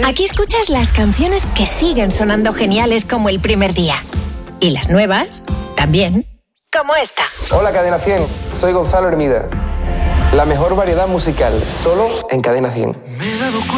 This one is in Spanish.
Aquí escuchas las canciones que siguen sonando geniales como el primer día. Y las nuevas, también, como esta. Hola Cadena 100, soy Gonzalo Hermida. La mejor variedad musical, solo en Cadena 100.